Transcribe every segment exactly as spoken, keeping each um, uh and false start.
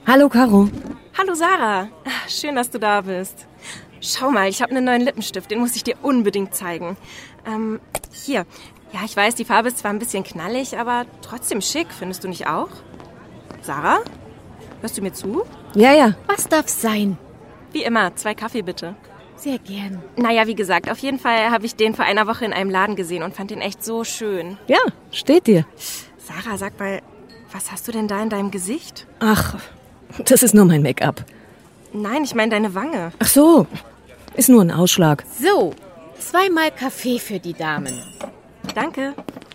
Hallo, Caro. Hallo, Sarah. Schön, dass du da bist. Schau mal, ich habe einen neuen Lippenstift, den muss ich dir unbedingt zeigen. Ähm, hier. Ja, ich weiß, die Farbe ist zwar ein bisschen knallig, aber trotzdem schick, findest du nicht auch? Sarah? Hörst du mir zu? Ja, ja. Was darf's sein? Wie immer, zwei Kaffee bitte. Sehr gern. Naja, wie gesagt, auf jeden Fall habe ich den vor einer Woche in einem Laden gesehen und fand den echt so schön. Ja, steht dir. Sarah, sag mal, was hast du denn da in deinem Gesicht? Ach, das ist nur mein Make-up. Nein, ich meine deine Wange. Ach so, ist nur ein Ausschlag. So, zweimal Kaffee für die Damen. Danke.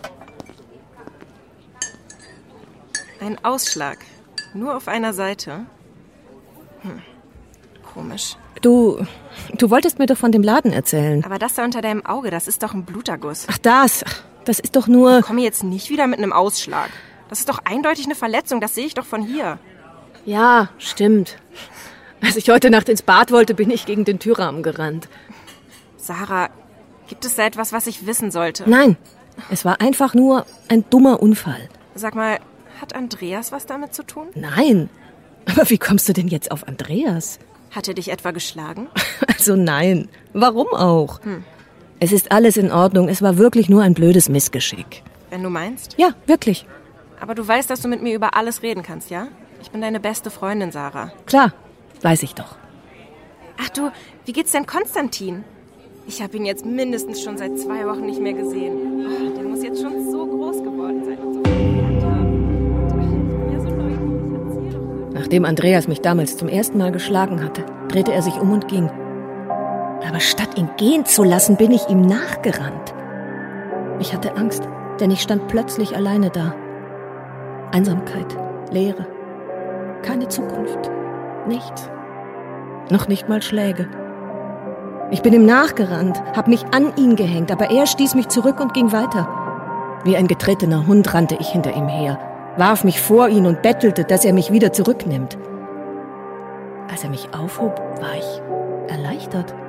Ein Ausschlag. Nur auf einer Seite. Hm. Komisch. Du, du wolltest mir doch von dem Laden erzählen. Aber das da unter deinem Auge, das ist doch ein Bluterguss. Ach, das. Das ist doch nur... Komm jetzt nicht wieder mit einem Ausschlag. Das ist doch eindeutig eine Verletzung, das sehe ich doch von hier. Ja, stimmt. Als ich heute Nacht ins Bad wollte, bin ich gegen den Türrahmen gerannt. Sarah, gibt es da etwas, was ich wissen sollte? Nein, es war einfach nur ein dummer Unfall. Sag mal, hat Andreas was damit zu tun? Nein. Aber wie kommst du denn jetzt auf Andreas? Hat er dich etwa geschlagen? Also nein. Warum auch? Hm. Es ist alles in Ordnung. Es war wirklich nur ein blödes Missgeschick. Wenn du meinst? Ja, wirklich. Aber du weißt, dass du mit mir über alles reden kannst, ja? Ich bin deine beste Freundin, Sarah. Klar, weiß ich doch. Ach du, wie geht's denn Konstantin? Ich habe ihn jetzt mindestens schon seit zwei Wochen nicht mehr gesehen. Oh, der muss jetzt schon so groß geworden sein und so viel gelernt haben. Und ich bin ja so neugierig. Erzähl doch mal. Nachdem Andreas mich damals zum ersten Mal geschlagen hatte, drehte er sich um und ging. Aber statt ihn gehen zu lassen, bin ich ihm nachgerannt. Ich hatte Angst, denn ich stand plötzlich alleine da. Einsamkeit, Leere, keine Zukunft, nichts. Noch nicht mal Schläge. Ich bin ihm nachgerannt, hab mich an ihn gehängt, aber er stieß mich zurück und ging weiter. Wie ein getretener Hund rannte ich hinter ihm her, warf mich vor ihn und bettelte, dass er mich wieder zurücknimmt. Als er mich aufhob, war ich erleichtert.